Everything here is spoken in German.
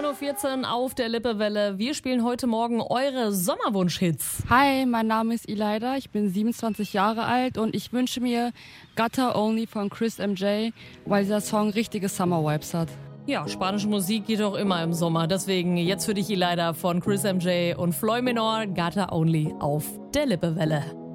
9.14 Uhr auf der Lippewelle. Wir spielen heute Morgen eure Sommerwunsch-Hits. Hi, mein Name ist Ileida, ich bin 27 Jahre alt und ich wünsche mir Gutter Only von Chris MJ, weil dieser Song richtige Summer-Vibes hat. Ja, spanische Musik geht auch immer im Sommer. Deswegen jetzt für dich Ileida von Chris MJ und Floyd Menor, Gata Only auf der Lippewelle.